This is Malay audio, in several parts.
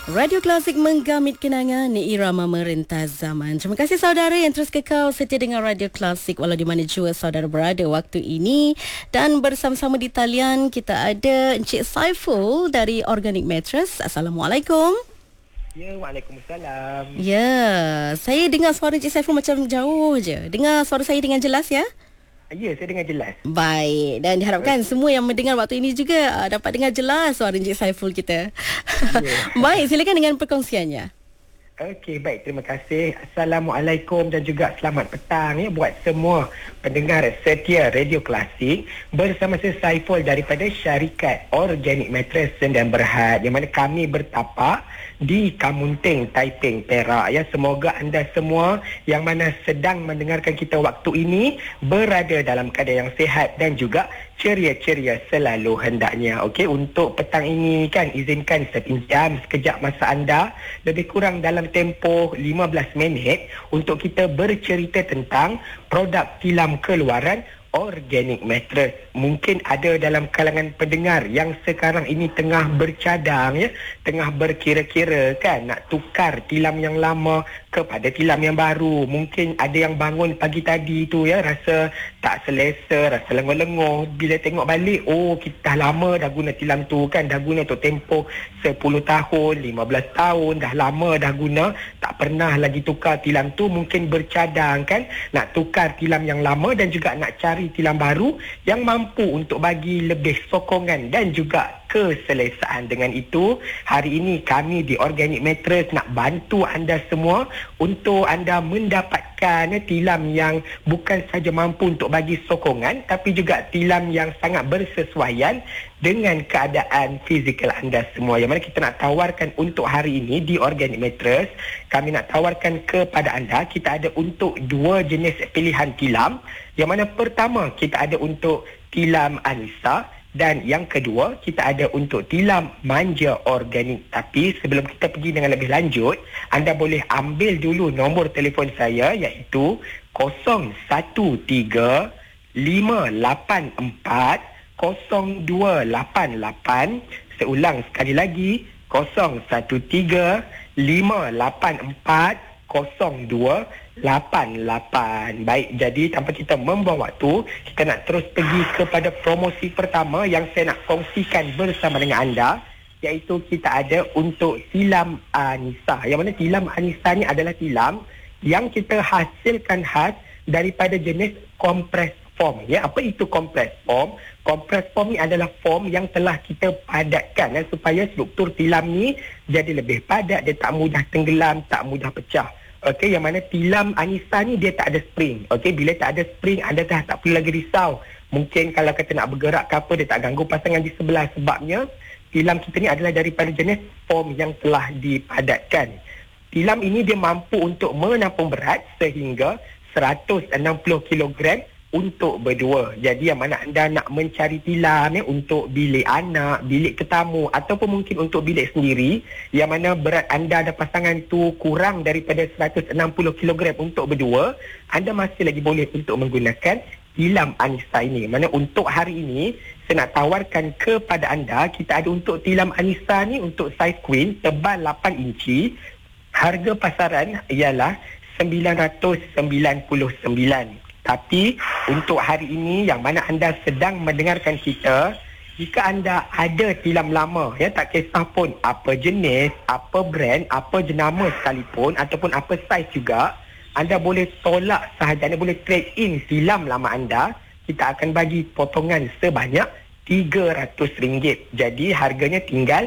Radio Klasik menggamit kenangan irama merentas zaman. Terima kasih saudara yang terus kekal setia dengan Radio Klasik walau di mana jua saudara berada waktu ini. Dan bersama-sama di talian kita ada Encik Saiful dari Organic Mattress. Assalamualaikum. Ya, waalaikumsalam. Ya, saya dengar suara Encik Saiful macam jauh je. Dengar suara saya dengan jelas ya? Ya, saya dengar jelas. Baik, dan diharapkan semua yang mendengar waktu ini juga dapat dengar jelas suara Encik Saiful kita. Baik, silakan dengan perkongsiannya. Okey, baik. Terima kasih. Assalamualaikum dan juga selamat petang ya buat semua pendengar setia Radio Klasik. Bersama saya Saiful daripada syarikat Organic Mattress Sendang Berhad, yang mana kami bertapak di Kamunting, Taiping, Perak ya. Semoga anda semua yang mana sedang mendengarkan kita waktu ini berada dalam keadaan yang sihat dan juga ceria-ceria selalu hendaknya. Okey, untuk petang ini kan izinkan saya pinjam sekejap masa anda, lebih kurang dalam tempoh 15 minit untuk kita bercerita tentang produk tilam keluaran Organic Mattress. Mungkin ada dalam kalangan pendengar yang sekarang ini tengah bercadang ya, tengah berkira-kira kan nak tukar tilam yang lama kepada tilam yang baru. Mungkin ada yang bangun pagi tadi tu ya rasa tak selesa, rasa lengur-lengur. Bila tengok balik, oh kita dah lama dah guna tilam tu kan, dah guna untuk tempoh 10 tahun, 15 tahun, dah lama dah guna, tak pernah lagi tukar tilam tu. Mungkin bercadang kan nak tukar tilam yang lama dan juga nak cari tilam baru yang mampu untuk bagi lebih sokongan dan juga keselesaan. Dengan itu, hari ini kami di Organic Mattress nak bantu anda semua untuk anda mendapatkan tilam yang bukan saja mampu untuk bagi sokongan, tapi juga tilam yang sangat bersesuaian dengan keadaan fizikal anda semua. Yang mana kita nak tawarkan untuk hari ini di Organic Mattress, kami nak tawarkan kepada anda, kita ada untuk dua jenis pilihan tilam. Yang mana pertama kita ada untuk tilam Anissa dan yang kedua kita ada untuk tilam manja organik. Tapi sebelum kita pergi dengan lebih lanjut, anda boleh ambil dulu nombor telefon saya iaitu 013 584 0288. Seulang sekali lagi, 013 584 0288. Baik, jadi tanpa kita membuang waktu, kita nak terus pergi kepada promosi pertama yang saya nak kongsikan bersama dengan anda, iaitu kita ada untuk tilam Anissa. Yang mana tilam Anissa ni adalah tilam yang kita hasilkan khas daripada jenis compress foam. Ya, apa itu compress foam? Compress foam ni adalah foam yang telah kita padatkan supaya struktur tilam ni jadi lebih padat, dia tak mudah tenggelam, tak mudah pecah. Okey, yang mana tilam Anissa ni dia tak ada spring. Okey, bila tak ada spring, anda dah tak perlu lagi risau. Mungkin kalau kita nak bergerak ke apa, dia tak ganggu pasangan di sebelah. Sebabnya tilam kita ni adalah daripada jenis foam yang telah dipadatkan. Tilam ini dia mampu untuk menampung berat sehingga 160 kilogram untuk berdua. Jadi yang mana anda nak mencari tilam untuk bilik anak, bilik tetamu ataupun mungkin untuk bilik sendiri, yang mana berat anda dan pasangan tu kurang daripada 160 kg untuk berdua, anda masih lagi boleh untuk menggunakan tilam Anissa ini. Mana untuk hari ini saya nak tawarkan kepada anda, kita ada untuk tilam Anissa ni untuk saiz queen tebal 8 inci. Harga pasaran ialah 999. Tapi untuk hari ini yang mana anda sedang mendengarkan kita, jika anda ada tilam lama ya, tak kisah pun apa jenis, apa brand, apa jenama sekalipun ataupun apa saiz juga, anda boleh tolak sahaja, anda boleh trade in tilam lama anda. Kita akan bagi potongan sebanyak RM300. Jadi harganya tinggal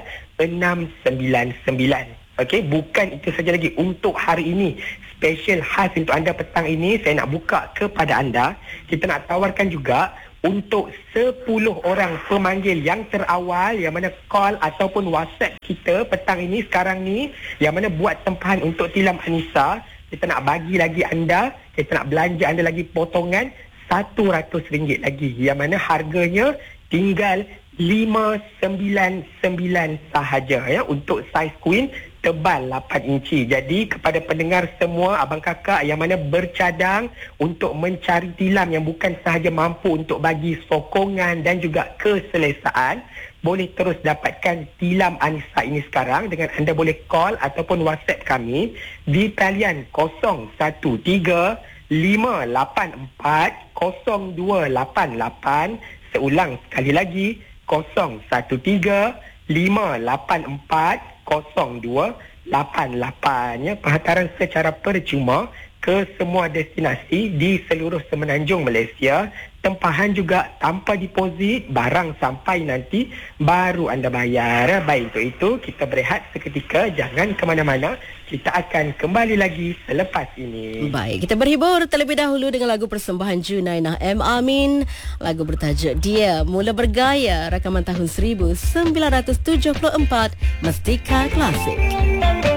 699. Okey, bukan itu saja lagi. Untuk hari ini, special khas untuk anda petang ini, saya nak buka kepada anda. Kita nak tawarkan juga untuk 10 orang pemanggil yang terawal, yang mana call ataupun WhatsApp kita petang ini, sekarang ni, yang mana buat tempahan untuk tilam Anissa, kita nak bagi lagi anda, kita nak belanja anda lagi potongan RM100 lagi, yang mana harganya tinggal 599 sahaja ya, untuk saiz queen tebal 8 inci. Jadi kepada pendengar semua, abang kakak yang mana bercadang untuk mencari tilam yang bukan sahaja mampu untuk bagi sokongan dan juga keselesaan, boleh terus dapatkan tilam Anissa ini sekarang dengan anda boleh call ataupun WhatsApp kami di talian 013-584-0288. Seulang sekali lagi, 013-584-0288 ya. Penghantaran secara percuma ke semua destinasi di seluruh semenanjung Malaysia. Tempahan juga tanpa deposit, barang sampai nanti baru anda bayar. Baik, untuk itu kita berehat seketika, jangan ke mana-mana. Kita akan kembali lagi selepas ini. Baik, kita berhibur terlebih dahulu dengan lagu persembahan Junainah M. Amin. Lagu bertajuk Dia Mula Bergaya, rakaman tahun 1974, Mestika Klasik.